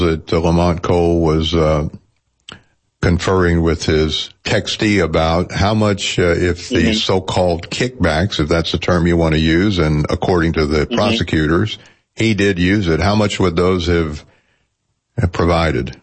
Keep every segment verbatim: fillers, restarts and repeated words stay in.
that uh, Lamont Cole was uh, conferring with his textee about how much, uh, if the mm-hmm. so-called kickbacks, if that's the term you want to use, and according to the mm-hmm. prosecutors, he did use it, how much would those have, have provided?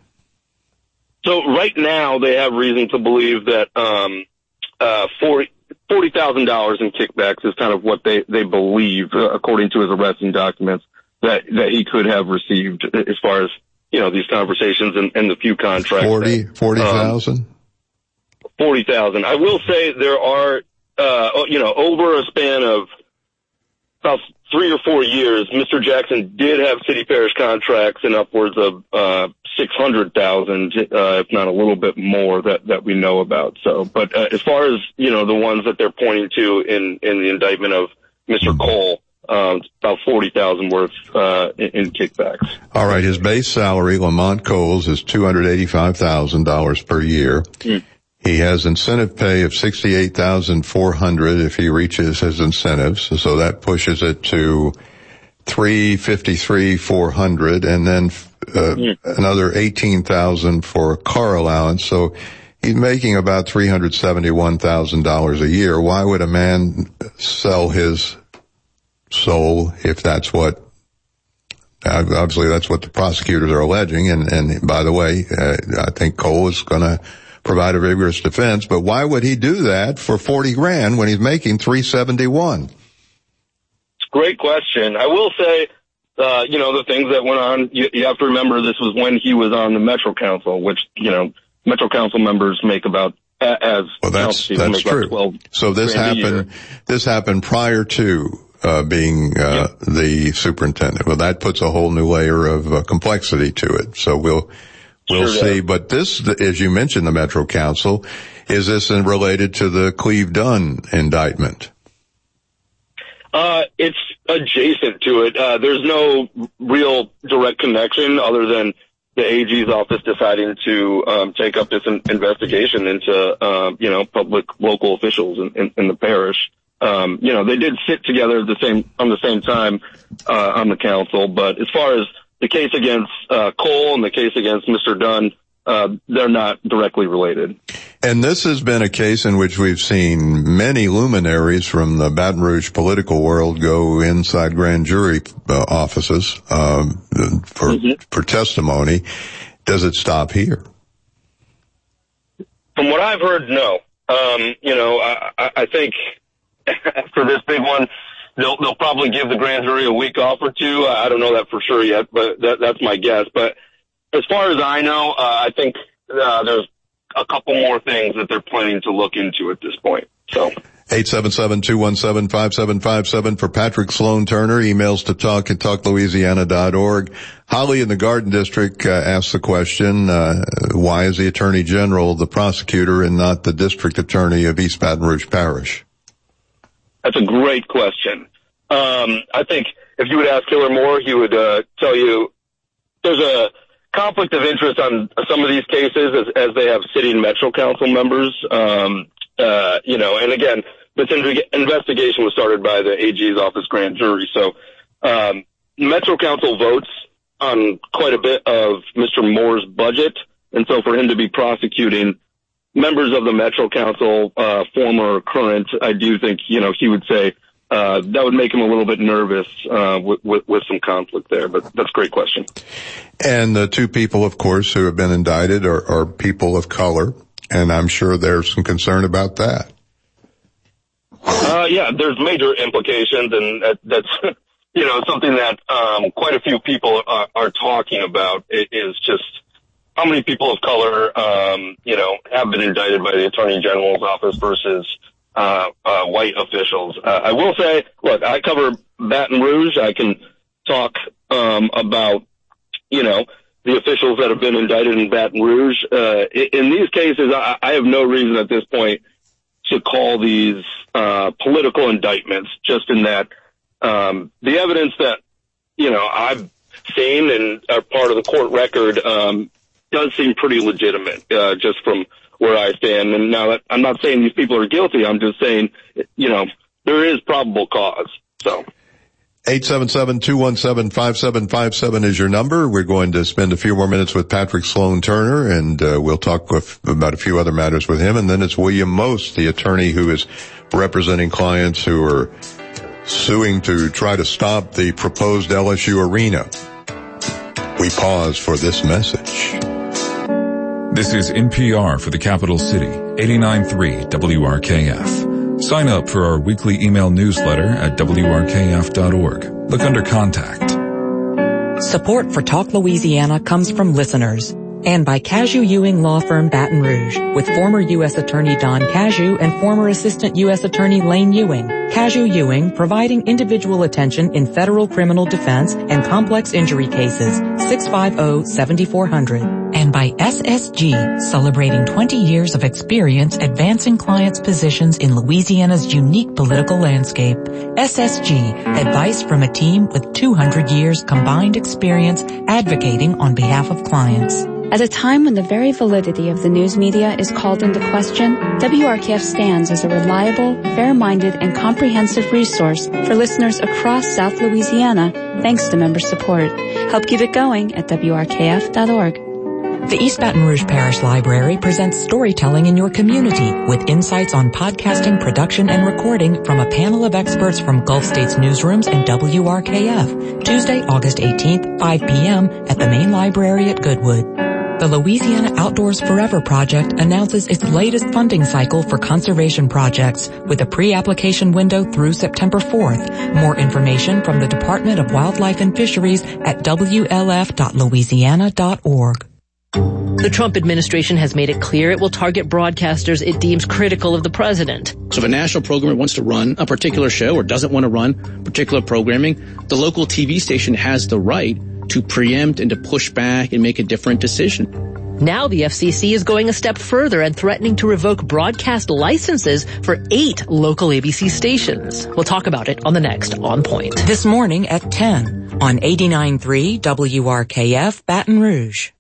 So right now they have reason to believe that um, uh, forty thousand dollars in kickbacks is kind of what they, they believe, uh, according to his arresting documents, that, that he could have received as far as, you know, these conversations and, and the few contracts. Forty, forty thousand? Um, forty thousand. I will say there are, uh, you know, over a span of about three or four years, Mister Jackson did have city parish contracts in upwards of, uh, six hundred thousand, uh, if not a little bit more that, that we know about. So, but, uh, as far as, you know, the ones that they're pointing to in, in the indictment of Mister Cole, Um, about forty thousand worth, uh, in, in kickbacks. All right. His base salary, Lamont Cole's, is two hundred eighty-five thousand dollars per year. Mm. He has incentive pay of sixty-eight thousand four hundred dollars if he reaches his incentives. So that pushes it to three hundred fifty-three thousand four hundred dollars, and then, uh, mm. another eighteen thousand dollars for car allowance. So he's making about three hundred seventy-one thousand dollars a year. Why would a man sell his soul, if that's what, obviously that's what the prosecutors are alleging, and, and by the way, uh, I think Cole is going to provide a vigorous defense, but why would he do that for forty grand when he's making three seventy-one? It's a great question. I will say, uh, you know, the things that went on, you, you have to remember this was when he was on the Metro Council, which, you know, Metro Council members make about, as well, that's, that's true. So this happened, this happened prior to Uh, being, uh, yep. the superintendent. Well, that puts a whole new layer of uh, complexity to it. So we'll, we'll sure see. Does. But this, as you mentioned, the Metro Council, is this related to the Cleve Dunn indictment? Uh, it's adjacent to it. Uh, there's no real direct connection other than the A G's office deciding to, um, take up this in- investigation into, uh, you know, public local officials in, in, in the parish. Um, you know, they did sit together at the same, on the same time, uh, on the council, but as far as the case against, uh, Cole and the case against Mister Dunn, uh, they're not directly related. And this has been a case in which we've seen many luminaries from the Baton Rouge political world go inside grand jury uh, offices, um, for, mm-hmm. for testimony. Does it stop here? From what I've heard, no. Um, you know, I, I think, after this big one, they'll they'll probably give the grand jury a week off or two. I don't know that for sure yet, but that, that's my guess. But as far as I know, uh, I think uh, there's a couple more things that they're planning to look into at this point. So eight seven seven, two one seven, five seven five seven for Patrick Sloan Turner. Emails to talk at talk louisiana dot org. Holly in the Garden District uh, asks the question, uh, why is the Attorney General the prosecutor and not the District Attorney of East Baton Rouge Parish? That's a great question. Um, I think if you would ask Killer Moore, he would uh, tell you there's a conflict of interest on some of these cases as, as they have sitting Metro Council members. Um, uh, you know, and again, this in- investigation was started by the A G's office grand jury. So um, Metro Council votes on quite a bit of Mister Moore's budget, and so for him to be prosecuting members of the Metro Council, uh, former or current, I do think, you know, he would say, uh, that would make him a little bit nervous, uh, with, with, with some conflict there, but that's a great question. And the two people, of course, who have been indicted are, are people of color, and I'm sure there's some concern about that. Uh, yeah, there's major implications, and that, that's, you know, something that, um, quite a few people are, are talking about. It is just, how many people of color, um, you know, have been indicted by the Attorney General's office versus uh, uh, white officials? Uh, I will say, look, I cover Baton Rouge. I can talk um, about, you know, the officials that have been indicted in Baton Rouge. Uh, in these cases, I, I have no reason at this point to call these uh, political indictments, just in that um, the evidence that, you know, I've seen and are part of the court record um, does seem pretty legitimate, uh, just from where I stand. And now that, I'm not saying these people are guilty. I'm just saying, you know, there is probable cause. So. eight seven seven, two one seven, five seven five seven is your number. We're going to spend a few more minutes with Patrick Sloan Turner, and uh, we'll talk with, about a few other matters with him. And then it's William Most, the attorney who is representing clients who are suing to try to stop the proposed L S U arena. We pause for this message. This is N P R for the capital city, eighty-nine point three W R K F. Sign up for our weekly email newsletter at W R K F dot org. Look under Contact. Support for Talk Louisiana comes from listeners and by Cashew Ewing Law Firm Baton Rouge, with former U S Attorney Don Cashew and former Assistant U S Attorney Lane Ewing. Cashew Ewing providing individual attention in federal criminal defense and complex injury cases, six five zero, seven four zero zero. And by S S G, celebrating twenty years of experience advancing clients' positions in Louisiana's unique political landscape. S S G, advice from a team with two hundred years combined experience advocating on behalf of clients. At a time when the very validity of the news media is called into question, W R K F stands as a reliable, fair-minded, and comprehensive resource for listeners across South Louisiana, thanks to member support. Help keep it going at W R K F dot org. The East Baton Rouge Parish Library presents storytelling in your community with insights on podcasting, production, and recording from a panel of experts from Gulf States newsrooms and W R K F. Tuesday, August eighteenth, five p.m. at the main library at Goodwood. The Louisiana Outdoors Forever Project announces its latest funding cycle for conservation projects with a pre-application window through September fourth. More information from the Department of Wildlife and Fisheries at W L F dot louisiana dot org. The Trump administration has made it clear it will target broadcasters it deems critical of the president. So if a national programmer wants to run a particular show or doesn't want to run particular programming, the local T V station has the right to preempt and to push back and make a different decision. Now the F C C is going a step further and threatening to revoke broadcast licenses for eight local A B C stations. We'll talk about it on the next On Point. This morning at ten on eighty-nine point three W R K F Baton Rouge.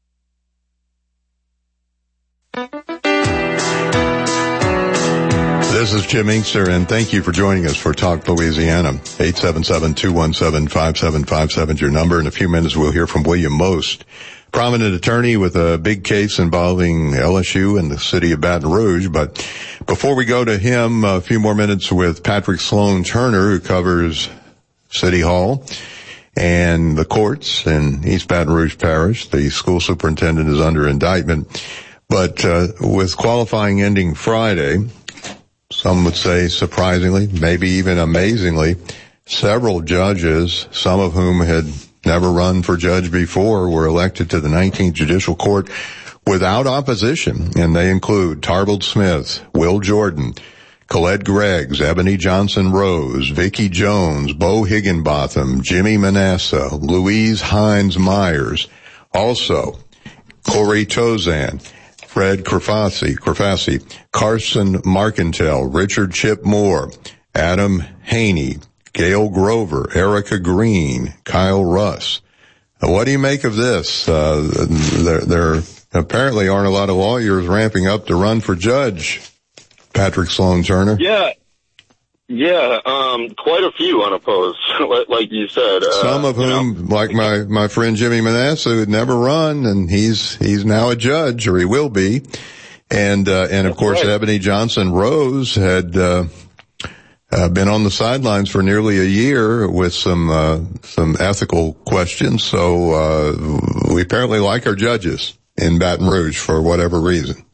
This is Jim Inkster, and thank you for joining us for Talk Louisiana. eight seven seven, two one seven, five seven five seven is your number. In a few minutes, we'll hear from William Most, prominent attorney with a big case involving L S U and the city of Baton Rouge. But before we go to him, a few more minutes with Patrick Sloan Turner, who covers City Hall and the courts in East Baton Rouge Parish. The school superintendent is under indictment. But uh, with qualifying ending Friday, some would say surprisingly, maybe even amazingly, several judges, some of whom had never run for judge before, were elected to the nineteenth Judicial Court without opposition. And they include Tarbold Smith, Will Jordan, Colette Greggs, Ebony Johnson Rose, Vicki Jones, Bo Higginbotham, Jimmy Manasseh, Louise Hines Myers, also Corey Tozan, Fred Crafassi, Crafassi, Carson Marcantel, Richard Chip Moore, Adam Haney, Gail Grover, Erica Green, Kyle Russ. What do you make of this? Uh, there, there apparently aren't a lot of lawyers ramping up to run for judge. Patrick Sloan Turner. Yeah. Yeah, um, quite a few unopposed, like you said. Uh, Some of whom, you know, like my, my friend Jimmy Manasseh, had never run, and he's, he's now a judge, or he will be. And, uh, and of course, right. Ebony Johnson Rose had, uh, uh, been on the sidelines for nearly a year with some, uh, some ethical questions. So, uh, we apparently like our judges in Baton Rouge for whatever reason.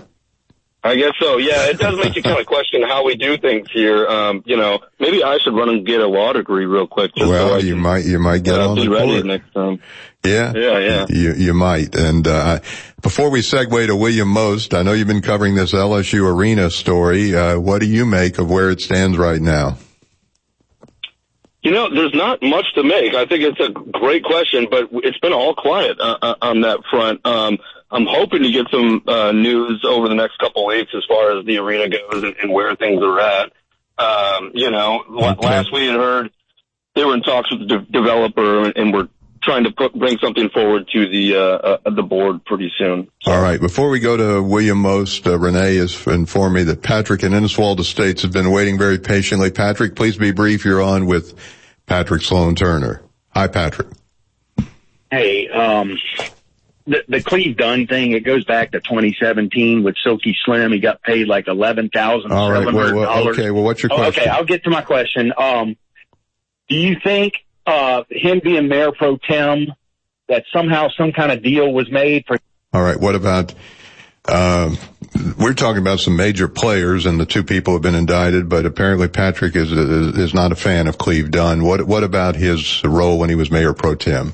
I guess so. Yeah, it does make you kind of question how we do things here. Um, you know, maybe I should run and get a law degree real quick. Just well, so you can, might, you might get uh, on be the ready court next time. Yeah, yeah, yeah. You, you might. And uh, before we segue to William Most, I know you've been covering this L S U arena story. Uh, what do you make of where it stands right now? You know, there's not much to make. I think it's a great question, but it's been all quiet uh, on that front. Um, I'm hoping to get some uh, news over the next couple of weeks as far as the arena goes and, and where things are at. Um, you know, okay. Last we had heard they were in talks with the de- developer and, and we're trying to put, bring something forward to the uh, uh, the board pretty soon. So. All right. Before we go to William Most, uh, Renee has informed me that Patrick in Inniswald Estates have been waiting very patiently. Patrick, please be brief. You're on with Patrick Sloan Turner. Hi, Patrick. Hey, um, the, the Cleve Dunn thing, it goes back to twenty seventeen with Silky Slim. He got paid like eleven thousand seven hundred dollars. All right, well, well, okay, well, what's your question? Oh, okay, I'll get to my question. Um, do you think, uh, him being mayor pro tem, that somehow some kind of deal was made for... All right, what about, uh, we're talking about some major players, and the two people have been indicted, but apparently Patrick is, is, is not a fan of Cleve Dunn. What, what about his role when he was mayor pro tem?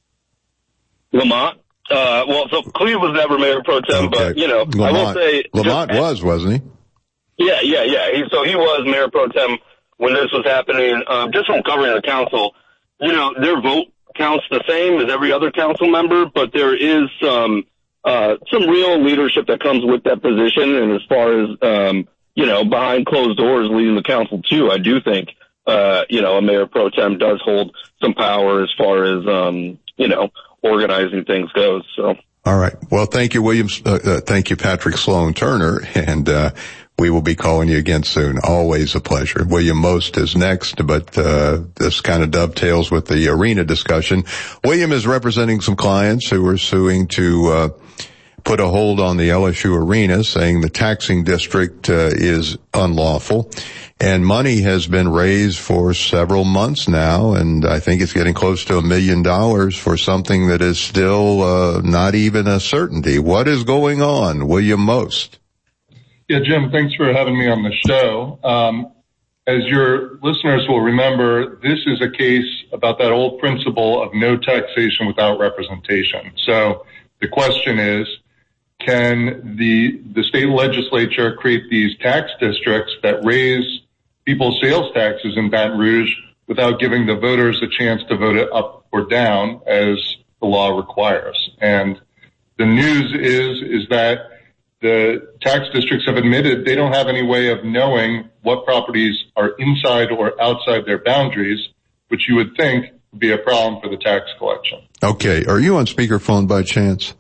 Lamont? Uh, well, so Cleve was never mayor pro tem, okay. But, you know, Lamont, I will say... Lamont just, was, wasn't he? Yeah, yeah, yeah. He, so he was mayor pro tem when this was happening. Um, just from covering the council, you know, their vote counts the same as every other council member, but there is some, uh, some real leadership that comes with that position. And as far as, um, you know, behind closed doors leading the council too, I do think, uh, you know, a mayor pro tem does hold some power as far as, um, you know, organizing things goes. So. All right. Well, thank you, William. Uh, uh, thank you, Patrick Sloan Turner. And, uh, we will be calling you again soon. Always a pleasure. William Most is next, but, uh, this kind of dovetails with the arena discussion. William is representing some clients who are suing to, uh, put a hold on the L S U arena, saying the taxing district, uh, is unlawful. And money has been raised for several months now, and I think it's getting close to a million dollars for something that is still, uh, not even a certainty. What is going on, William Most? Yeah, Jim, thanks for having me on the show. Um, as your listeners will remember, this is a case about that old principle of no taxation without representation. So the question is, can the, the state legislature create these tax districts that raise people's sales taxes in Baton Rouge without giving the voters a chance to vote it up or down as the law requires? And the news is, is that the tax districts have admitted they don't have any way of knowing what properties are inside or outside their boundaries, which you would think would be a problem for the tax collection. Okay. Are you on speakerphone by chance?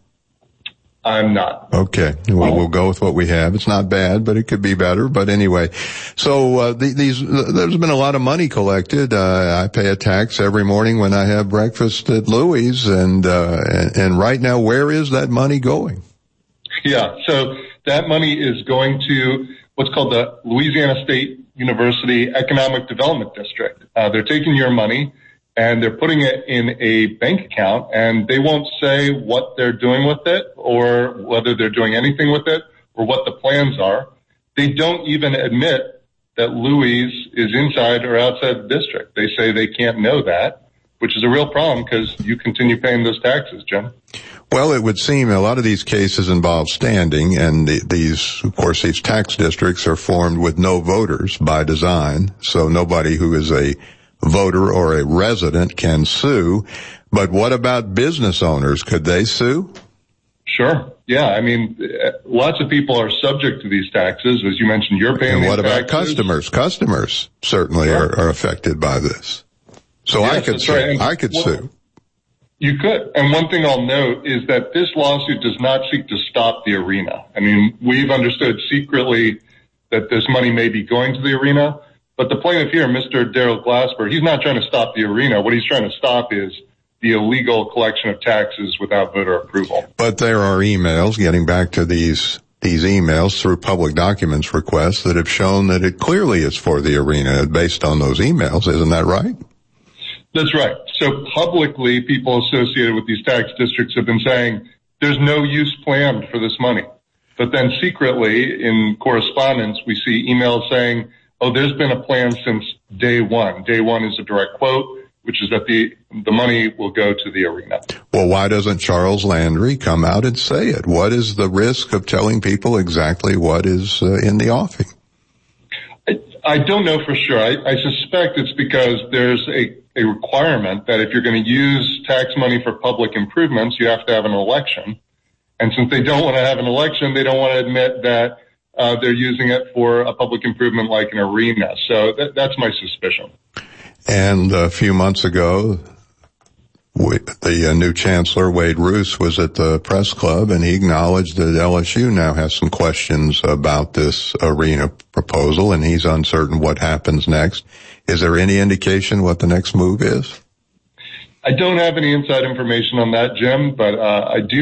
I'm not. Okay. Well, we'll go with what we have. It's not bad, but it could be better. But anyway, so uh, the, these there's been a lot of money collected. Uh, I pay a tax every morning when I have breakfast at Louie's, and uh, and, and right now, where is that money going? Yeah, so that money is going to what's called the Louisiana State University Economic Development District. Uh, they're taking your money and they're putting it in a bank account, and they won't say what they're doing with it or whether they're doing anything with it or what the plans are. They don't even admit that Louie's is inside or outside the district. They say they can't know that, which is a real problem because you continue paying those taxes, Jim. Well, it would seem a lot of these cases involve standing, and the, these, of course, these tax districts are formed with no voters by design, so nobody who is a voter or a resident can sue. But what about business owners? Could they sue? Sure. Yeah. I mean, lots of people are subject to these taxes. As you mentioned, you're paying And these what about taxes. customers? Customers certainly sure. are, are affected by this. So yes, I could sue. Right. I could well, sue. You could. And one thing I'll note is that this lawsuit does not seek to stop the arena. I mean, we've understood secretly that this money may be going to the arena, but the plaintiff here, Mister Daryl Glasper, he's not trying to stop the arena. What he's trying to stop is the illegal collection of taxes without voter approval. But there are emails, getting back to these these emails through public documents requests, that have shown that it clearly is for the arena based on those emails. Isn't that right? That's right. So publicly, people associated with these tax districts have been saying there's no use planned for this money. But then secretly, in correspondence, we see emails saying, oh, there's been a plan since day one. Day one is a direct quote, which is that the the money will go to the arena. Well, why doesn't Charles Landry come out and say it? What is the risk of telling people exactly what is uh, in the offing? I, I don't know for sure. I, I suspect it's because there's a, a requirement that if you're going to use tax money for public improvements, you have to have an election. And since they don't want to have an election, they don't want to admit that uh, they're using it for a public improvement like an arena. So that, that's my suspicion. And a few months ago, the uh, new chancellor, Wade Roos, was at the press club, and he acknowledged that L S U now has some questions about this arena proposal, and he's uncertain what happens next. Is there any indication what the next move is? I don't have any inside information on that, Jim, but uh, I do